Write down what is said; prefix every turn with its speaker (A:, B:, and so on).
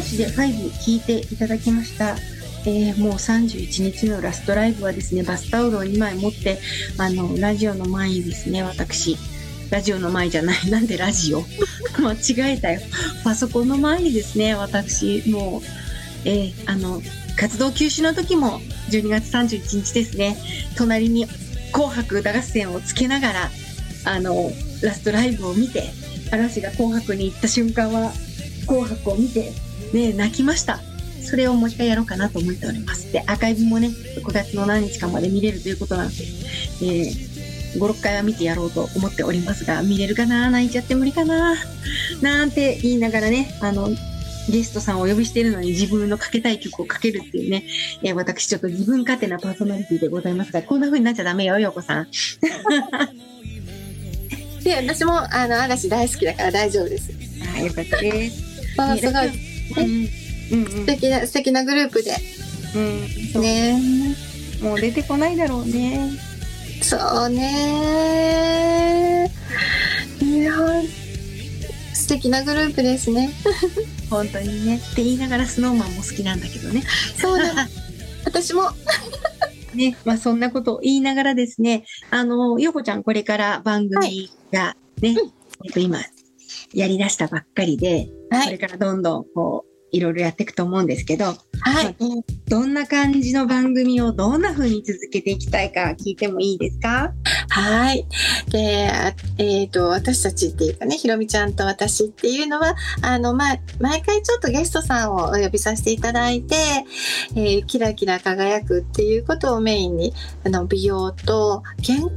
A: しで5聞いていただきました。もう31日のラストライブはですね、バスタオルを2枚持ってラジオの前にですね、私ラジオの前じゃない、なんでラジオ間違えたよ。パソコンの前にですね、私もう、活動休止の時も12月31日ですね、隣に紅白歌合戦をつけながらラストライブを見て、嵐が紅白に行った瞬間は紅白を見て、ね、泣きました。それをもう一回やろうかなと思っております。で、アーカイブもね、6月の何日かまで見れるということなんで、5、6回は見てやろうと思っておりますが、見れるかな、泣いちゃって無理かななんて言いながらね、ゲストさんをお呼びしているのに自分のかけたい曲をかけるっていうね、私ちょっと自分勝手なパーソナリティでございますが、こんな風になっちゃダメよ、ようこさん。
B: で、私も嵐大好きだから大丈夫です。
A: あ、よかったです。
B: すごい、素敵なグループで、ね、
A: もう出てこないだろうね。
B: そうね、いや素敵なグループですね。
A: 本当にね。って言いながらスノーマンも好きなんだけどね。
B: そうだ私も
A: ね、まあそんなことを言いながらですね、よこちゃんこれから番組がね、今やりだしたばっかりで、これからどんどんこういろいろやっていくと思うんですけど、はい、どんな感じの番組をどんな風に続けていきたいか聞いてもいいですか？
B: はい。で、私たちっていうかね、ひろみちゃんと私っていうのは、毎回ちょっとゲストさんをお呼びさせていただいて、キラキラ輝くっていうことをメインに、美容と健康